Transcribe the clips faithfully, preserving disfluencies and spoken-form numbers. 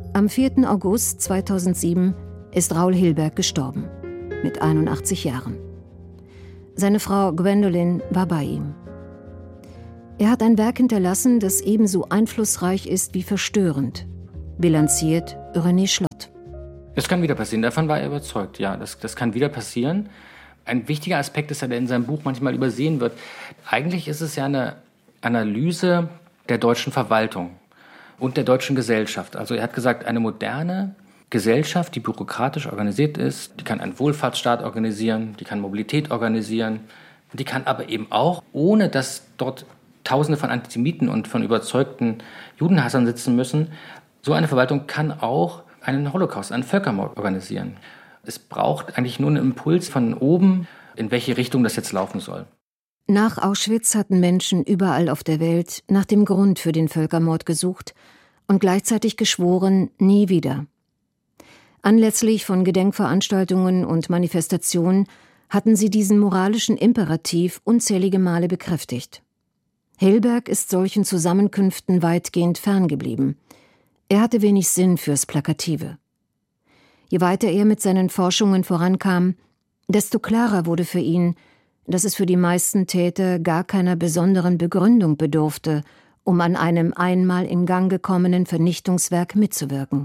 Am vierten August zweitausendsieben ist Raoul Hilberg gestorben, mit einundachtzig Jahren. Seine Frau Gwendolen war bei ihm. Er hat ein Werk hinterlassen, das ebenso einflussreich ist wie verstörend, bilanziert René Schlott. Das kann wieder passieren, davon war er überzeugt, ja, das, das kann wieder passieren. Ein wichtiger Aspekt ist ja, der in seinem Buch manchmal übersehen wird. Eigentlich ist es ja eine Analyse der deutschen Verwaltung und der deutschen Gesellschaft. Also er hat gesagt, eine moderne Gesellschaft, die bürokratisch organisiert ist, die kann einen Wohlfahrtsstaat organisieren, die kann Mobilität organisieren, die kann aber eben auch, ohne dass dort Tausende von Antisemiten und von überzeugten Judenhassern sitzen müssen, so eine Verwaltung kann auch einen Holocaust, einen Völkermord organisieren. Es braucht eigentlich nur einen Impuls von oben, in welche Richtung das jetzt laufen soll. Nach Auschwitz hatten Menschen überall auf der Welt nach dem Grund für den Völkermord gesucht und gleichzeitig geschworen, nie wieder. Anlässlich von Gedenkveranstaltungen und Manifestationen hatten sie diesen moralischen Imperativ unzählige Male bekräftigt. Hilberg ist solchen Zusammenkünften weitgehend ferngeblieben. Er hatte wenig Sinn fürs Plakative. Je weiter er mit seinen Forschungen vorankam, desto klarer wurde für ihn, dass es für die meisten Täter gar keiner besonderen Begründung bedurfte, um an einem einmal in Gang gekommenen Vernichtungswerk mitzuwirken.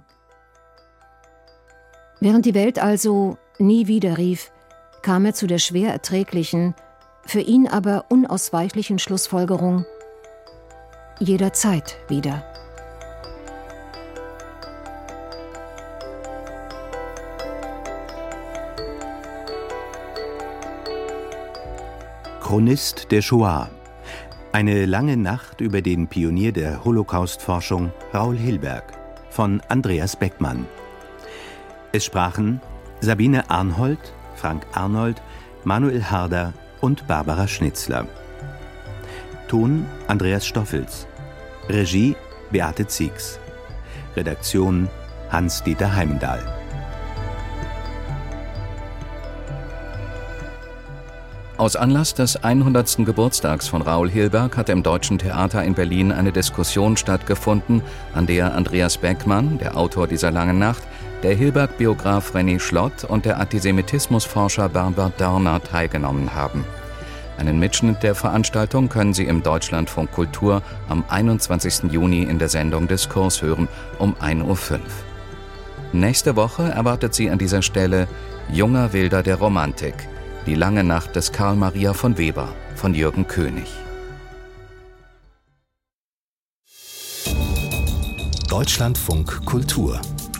Während die Welt also nie wieder rief, kam er zu der schwer erträglichen, für ihn aber unausweichlichen Schlussfolgerung: jederzeit wieder. Chronist der Shoah. Eine lange Nacht über den Pionier der Holocaust-Forschung Raoul Hilberg von Andreas Beckmann. Es sprachen Sabine Arnhold, Frank Arnold, Manuel Harder und Barbara Schnitzler. Ton Andreas Stoffels. Regie Beate Ziegs. Redaktion Hans-Dieter Heimendahl. Aus Anlass des hundertsten Geburtstags von Raoul Hilberg hat im Deutschen Theater in Berlin eine Diskussion stattgefunden, an der Andreas Beckmann, der Autor dieser langen Nacht, der Hilberg-Biograf René Schlott und der Antisemitismusforscher Bernhard Dörner teilgenommen haben. Einen Mitschnitt der Veranstaltung können Sie im Deutschlandfunk Kultur am einundzwanzigsten Juni in der Sendung Diskurs hören um ein Uhr fünf. Nächste Woche erwartet Sie an dieser Stelle Junger Wilder der Romantik, die lange Nacht des Karl Maria von Weber von Jürgen König. Deutschlandfunk Kultur.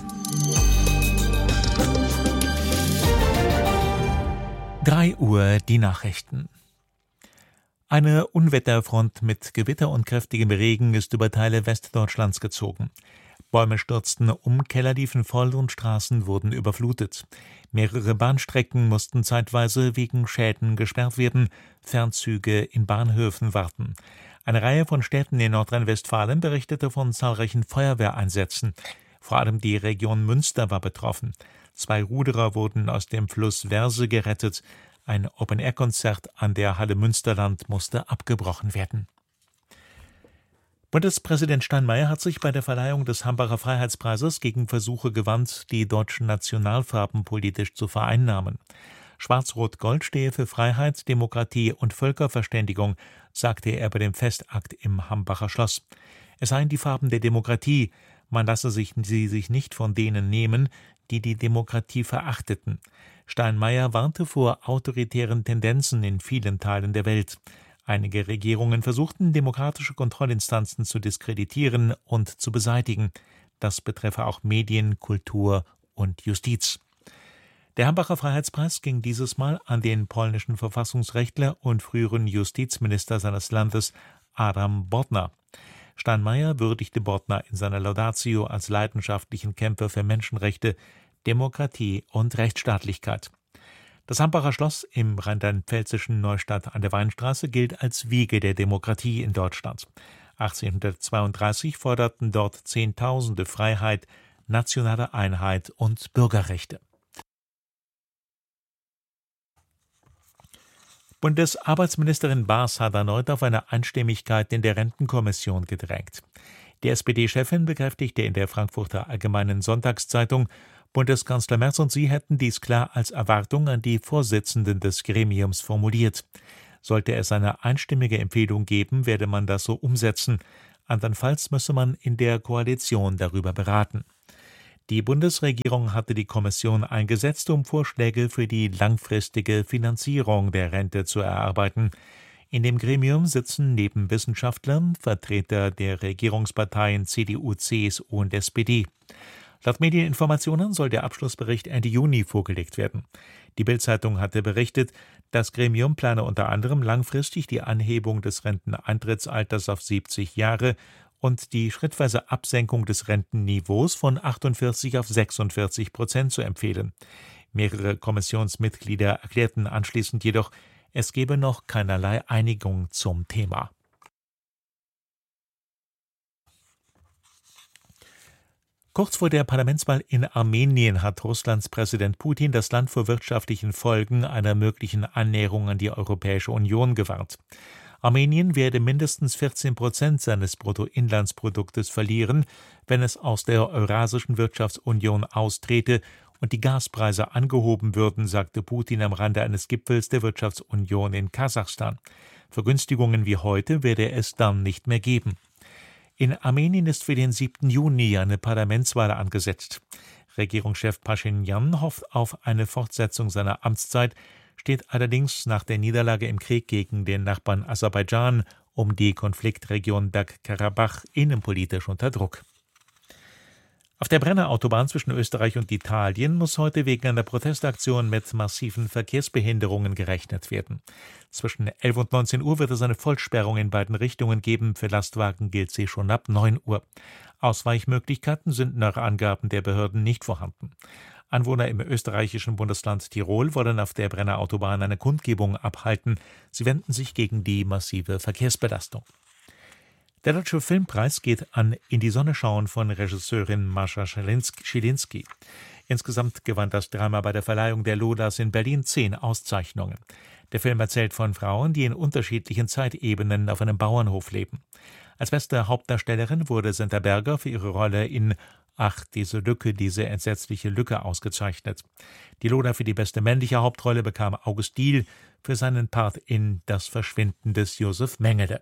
drei Uhr die Nachrichten. Eine Unwetterfront mit Gewitter und kräftigem Regen ist über Teile Westdeutschlands gezogen. Bäume stürzten um, Keller liefen voll und Straßen wurden überflutet. Mehrere Bahnstrecken mussten zeitweise wegen Schäden gesperrt werden, Fernzüge in Bahnhöfen warten. Eine Reihe von Städten in Nordrhein-Westfalen berichtete von zahlreichen Feuerwehreinsätzen. Vor allem die Region Münster war betroffen. Zwei Ruderer wurden aus dem Fluss Verse gerettet. Ein Open-Air-Konzert an der Halle Münsterland musste abgebrochen werden. Bundespräsident Steinmeier hat sich bei der Verleihung des Hambacher Freiheitspreises gegen Versuche gewandt, die deutschen Nationalfarben politisch zu vereinnahmen. Schwarz-Rot-Gold stehe für Freiheit, Demokratie und Völkerverständigung, sagte er bei dem Festakt im Hambacher Schloss. Es seien die Farben der Demokratie, man lasse sich sie sich nicht von denen nehmen, die die Demokratie verachteten. Steinmeier warnte vor autoritären Tendenzen in vielen Teilen der Welt. Einige Regierungen versuchten, demokratische Kontrollinstanzen zu diskreditieren und zu beseitigen. Das betreffe auch Medien, Kultur und Justiz. Der Hambacher Freiheitspreis ging dieses Mal an den polnischen Verfassungsrechtler und früheren Justizminister seines Landes, Adam Bodnar. Steinmeier würdigte Bodnar in seiner Laudatio als leidenschaftlichen Kämpfer für Menschenrechte, Demokratie und Rechtsstaatlichkeit. Das Hambacher Schloss im rheinland-pfälzischen Neustadt an der Weinstraße gilt als Wiege der Demokratie in Deutschland. achtzehnhundertzweiunddreißig forderten dort Zehntausende Freiheit, nationale Einheit und Bürgerrechte. Bundesarbeitsministerin Baas hat erneut auf eine Einstimmigkeit in der Rentenkommission gedrängt. Die S P D-Chefin bekräftigte in der Frankfurter Allgemeinen Sonntagszeitung, Bundeskanzler Merz und sie hätten dies klar als Erwartung an die Vorsitzenden des Gremiums formuliert. Sollte es eine einstimmige Empfehlung geben, werde man das so umsetzen. Andernfalls müsse man in der Koalition darüber beraten. Die Bundesregierung hatte die Kommission eingesetzt, um Vorschläge für die langfristige Finanzierung der Rente zu erarbeiten. In dem Gremium sitzen neben Wissenschaftlern Vertreter der Regierungsparteien C D U, C S U und S P D. Laut Medieninformationen soll der Abschlussbericht Ende Juni vorgelegt werden. Die Bild-Zeitung hatte berichtet, das Gremium plane unter anderem langfristig die Anhebung des Renteneintrittsalters auf siebzig Jahre und die schrittweise Absenkung des Rentenniveaus von achtundvierzig auf sechsundvierzig Prozent zu empfehlen. Mehrere Kommissionsmitglieder erklärten anschließend jedoch, es gebe noch keinerlei Einigung zum Thema. Kurz vor der Parlamentswahl in Armenien hat Russlands Präsident Putin das Land vor wirtschaftlichen Folgen einer möglichen Annäherung an die Europäische Union gewarnt. Armenien werde mindestens vierzehn Prozent seines Bruttoinlandsproduktes verlieren, wenn es aus der Eurasischen Wirtschaftsunion austrete und die Gaspreise angehoben würden, sagte Putin am Rande eines Gipfels der Wirtschaftsunion in Kasachstan. Vergünstigungen wie heute werde es dann nicht mehr geben. In Armenien ist für den siebten Juni eine Parlamentswahl angesetzt. Regierungschef Paschinjan hofft auf eine Fortsetzung seiner Amtszeit, steht allerdings nach der Niederlage im Krieg gegen den Nachbarn Aserbaidschan um die Konfliktregion Bergkarabach innenpolitisch unter Druck. Auf der Brenner Autobahn zwischen Österreich und Italien muss heute wegen einer Protestaktion mit massiven Verkehrsbehinderungen gerechnet werden. Zwischen elf und neunzehn Uhr wird es eine Vollsperrung in beiden Richtungen geben. Für Lastwagen gilt sie schon ab neun Uhr. Ausweichmöglichkeiten sind nach Angaben der Behörden nicht vorhanden. Anwohner im österreichischen Bundesland Tirol wollen auf der Brenner Autobahn eine Kundgebung abhalten. Sie wenden sich gegen die massive Verkehrsbelastung. Der Deutsche Filmpreis geht an In die Sonne schauen von Regisseurin Mascha Schilinski. Insgesamt gewann das Drama bei der Verleihung der Lolas in Berlin zehn Auszeichnungen. Der Film erzählt von Frauen, die in unterschiedlichen Zeitebenen auf einem Bauernhof leben. Als beste Hauptdarstellerin wurde Senta Berger für ihre Rolle in Ach, diese Lücke, diese entsetzliche Lücke ausgezeichnet. Die Lola für die beste männliche Hauptrolle bekam August Diehl für seinen Part in Das Verschwinden des Josef Mengele.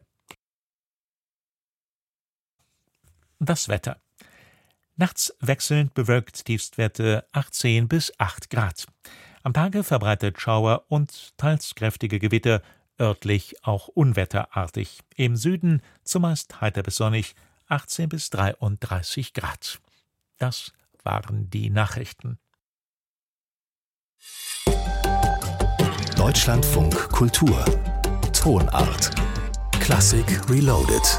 Das Wetter. Nachts wechselnd bewölkt, Tiefstwerte achtzehn bis acht Grad. Am Tage verbreitet Schauer und teils kräftige Gewitter, örtlich auch unwetterartig. Im Süden zumeist heiter bis sonnig, achtzehn bis dreiunddreißig Grad. Das waren die Nachrichten. Deutschlandfunk Kultur. Tonart. Klassik Reloaded.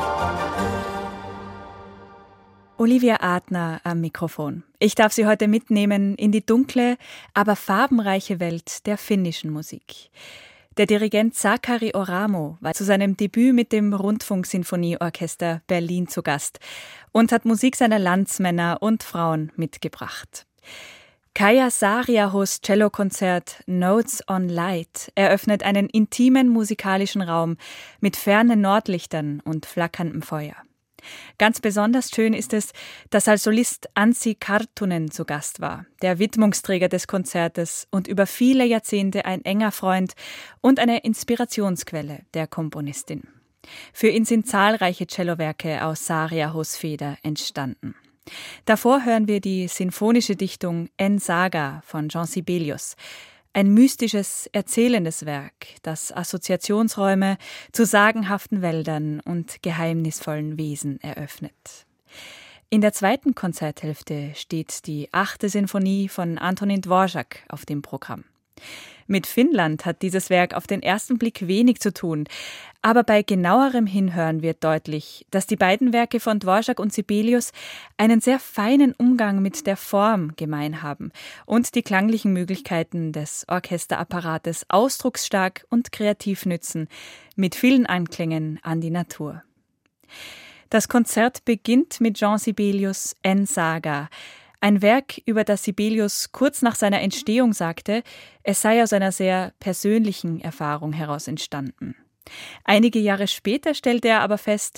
Olivia Adner am Mikrofon. Ich darf Sie heute mitnehmen in die dunkle, aber farbenreiche Welt der finnischen Musik. Der Dirigent Sakari Oramo war zu seinem Debüt mit dem Rundfunksinfonieorchester Berlin zu Gast und hat Musik seiner Landsmänner und Frauen mitgebracht. Kaija Saariahos Cellokonzert Notes on Light eröffnet einen intimen musikalischen Raum mit fernen Nordlichtern und flackerndem Feuer. Ganz besonders schön ist es, dass als Solist Anssi Karttunen zu Gast war, der Widmungsträger des Konzertes und über viele Jahrzehnte ein enger Freund und eine Inspirationsquelle der Komponistin. Für ihn sind zahlreiche Cellowerke aus Saariahos Feder entstanden. Davor hören wir die sinfonische Dichtung En Saga von Jean Sibelius. Ein mystisches, erzählendes Werk, das Assoziationsräume zu sagenhaften Wäldern und geheimnisvollen Wesen eröffnet. In der zweiten Konzerthälfte steht die achte Sinfonie von Antonin Dvorak auf dem Programm. Mit Finnland hat dieses Werk auf den ersten Blick wenig zu tun, aber bei genauerem Hinhören wird deutlich, dass die beiden Werke von Dvorak und Sibelius einen sehr feinen Umgang mit der Form gemein haben und die klanglichen Möglichkeiten des Orchesterapparates ausdrucksstark und kreativ nützen, mit vielen Anklängen an die Natur. Das Konzert beginnt mit Jean Sibelius' En Saga, ein Werk, über das Sibelius kurz nach seiner Entstehung sagte, es sei aus einer sehr persönlichen Erfahrung heraus entstanden. Einige Jahre später stellte er aber fest,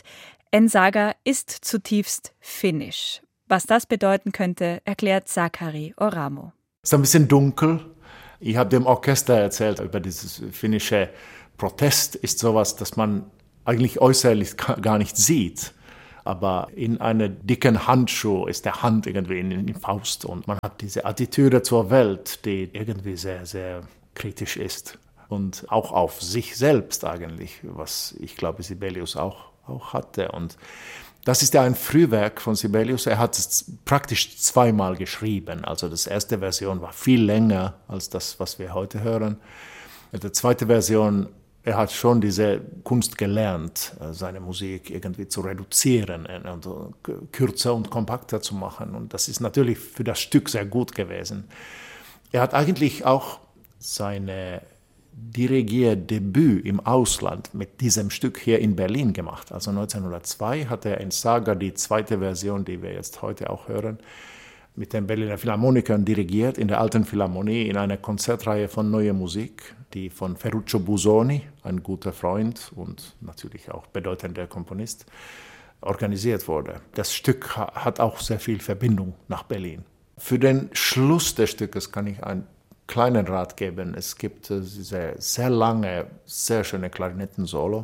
En Saga ist zutiefst finnisch. Was das bedeuten könnte, erklärt Sakari Oramo. Es ist ein bisschen dunkel. Ich habe dem Orchester erzählt über dieses finnische Protest. Ist sowas, das man eigentlich äußerlich gar nicht sieht. Aber in einer dicken Handschuh ist der Hand irgendwie in die Faust. Und man hat diese Attitüde zur Welt, die irgendwie sehr, sehr kritisch ist. Und auch auf sich selbst eigentlich, was ich glaube Sibelius auch, auch hatte. Und das ist ja ein Frühwerk von Sibelius. Er hat es praktisch zweimal geschrieben. Also die erste Version war viel länger als das, was wir heute hören. Die zweite Version, er hat schon diese Kunst gelernt, seine Musik irgendwie zu reduzieren und kürzer und kompakter zu machen. Und das ist natürlich für das Stück sehr gut gewesen. Er hat eigentlich auch seine Dirigierdebüt im Ausland mit diesem Stück hier in Berlin gemacht. Also neunzehnhundertzwei hat er in Saga die zweite Version, die wir jetzt heute auch hören, mit den Berliner Philharmonikern dirigiert, in der Alten Philharmonie, in einer Konzertreihe von Neue Musik, die von Ferruccio Busoni, ein guter Freund und natürlich auch bedeutender Komponist, organisiert wurde. Das Stück hat auch sehr viel Verbindung nach Berlin. Für den Schluss des Stückes kann ich ein kleinen Rat geben. Es gibt diese sehr lange, sehr schöne Klarinettensolo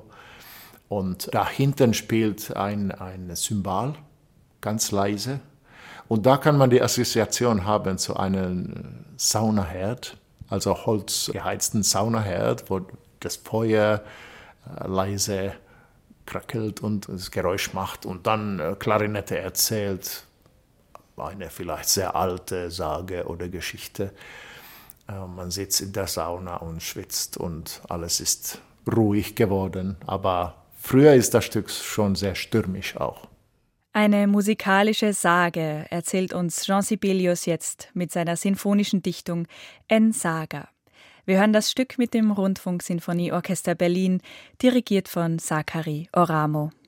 und da hinten spielt ein, ein Cymbal, ganz leise. Und da kann man die Assoziation haben zu einem Saunaherd, also holzgeheizten Saunaherd, wo das Feuer leise krackelt und das Geräusch macht und dann Klarinette erzählt, eine vielleicht sehr alte Sage oder Geschichte. Man sitzt in der Sauna und schwitzt und alles ist ruhig geworden. Aber früher ist das Stück schon sehr stürmisch auch. Eine musikalische Sage erzählt uns Jean Sibelius jetzt mit seiner sinfonischen Dichtung En Saga. Wir hören das Stück mit dem Rundfunksinfonieorchester Berlin, dirigiert von Sakari Oramo.